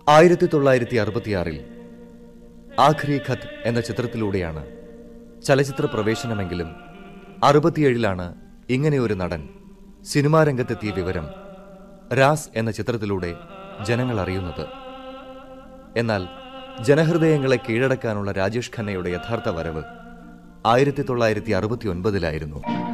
1966 ആഖ്രി ഖത്ത് എന്ന ചിത്രത്തിലൂടെയാണ് ചലച്ചിത്ര പ്രവേശനമെങ്കിലും 67 ഇങ്ങനെയൊരു നടൻ സിനിമാ രംഗത്തെത്തിയ വിവരം രാസ് എന്ന ചിത്രത്തിലൂടെ ജനങ്ങൾ അറിയുന്നത്. എന്നാൽ ജനഹൃദയങ്ങളെ കീഴടക്കാനുള്ള രാജേഷ് ഖന്നയുടെ യഥാർത്ഥ വരവ് 1969